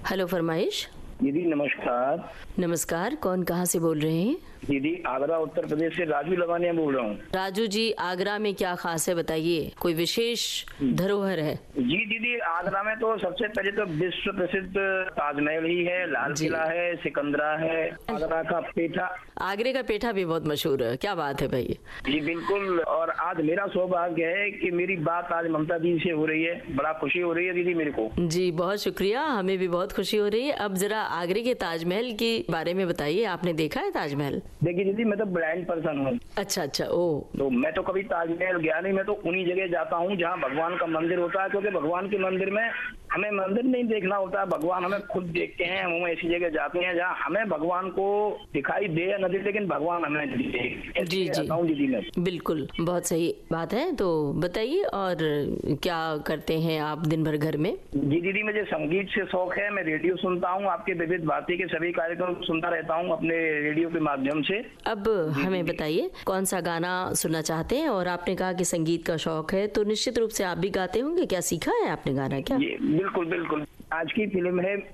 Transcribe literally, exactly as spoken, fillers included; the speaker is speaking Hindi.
हेलो फरमाइश। दीदी नमस्कार। नमस्कार, कौन कहाँ से बोल रहे हैं? दीदी आगरा उत्तर प्रदेश से राजू लवानिया बोल रहा हूँ। राजू जी, आगरा में क्या खास है बताइए, कोई विशेष धरोहर है? जी दीदी, आगरा में तो सबसे पहले तो विश्व प्रसिद्ध ताजमहल ही है, लाल किला है, सिकंदरा है, आगरा का पेठा। आगरे का पेठा भी बहुत मशहूर है, क्या बात है भाई। जी बिल्कुल, और आज मेरा सौभाग्य है कि मेरी बात आज ममता दी से हो रही है, बड़ा खुशी हो रही है दीदी मेरे को। जी बहुत शुक्रिया, हमें भी बहुत खुशी हो रही है। अब जरा आगरे के ताजमहल के बारे में बताइए, आपने देखा है ताजमहल? देखिए दीदी, मैं तो ब्लाइंड पर्सन हूँ। अच्छा अच्छा, ओ तो मैं तो कभी ताजमहल गया नहीं, मैं तो उन्हीं जगह जाता हूँ जहाँ भगवान का मंदिर होता है, क्योंकि भगवान के मंदिर में हमें मंदिर नहीं देखना होता है, भगवान हमें खुद देखते हैं। हम ऐसी जगह जाते हैं जहाँ हमें भगवान को दिखाई दे या न दे, लेकिन भगवान हमें दिखे। जी जी दीदी मैं बिल्कुल, बहुत सही बात है। तो बताइए, और क्या करते हैं आप दिन भर घर में? जी दीदी, मुझे संगीत से शौक है, मैं रेडियो सुनता हूँ, आपके विविध भारती के सभी कार्यक्रम सुनता रहता हूँ अपने रेडियो के माध्यम से। अब हमें बताइए कौन सा गाना सुनना चाहते हैं, और आपने कहा कि संगीत का शौक है, तो निश्चित रूप से आप भी गाते होंगे, क्या सीखा है आपने गाना क्या? बिल्कुल बिल्कुल, आज की फिल्म है